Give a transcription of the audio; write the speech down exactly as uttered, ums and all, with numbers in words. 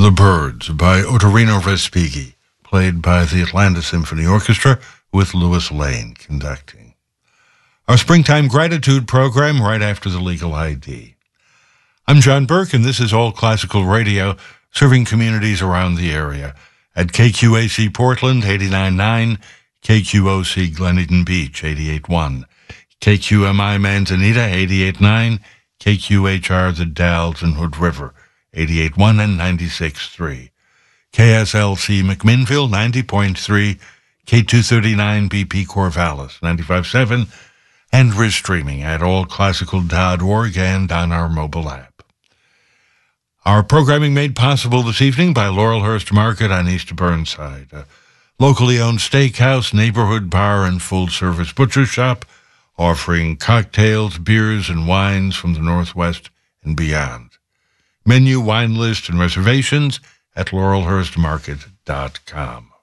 The Birds by Ottorino Respighi, played by the Atlanta Symphony Orchestra with Louis Lane conducting. Our Springtime Gratitude program right after the Legal I D. I'm John Burke, and this is All Classical Radio, serving communities around the area at K Q A C Portland, eighty-nine point nine, K Q O C Gleneden Beach, eighty-eight point one, K Q M I Manzanita, eighty-eight point nine, K Q H R The Dalles and Hood River, eighty-eight point one and ninety-six point three. K S L C McMinnville, ninety point three, K two thirty-nine B P Corvallis, ninety-five point seven, and we're streaming at all classical dot org and on our mobile app. Our programming made possible this evening by Laurelhurst Market on East Burnside, a locally owned steakhouse, neighborhood bar, and full-service butcher shop, offering cocktails, beers, and wines from the Northwest and beyond. Menu, wine list, and reservations at laurelhurst market dot com.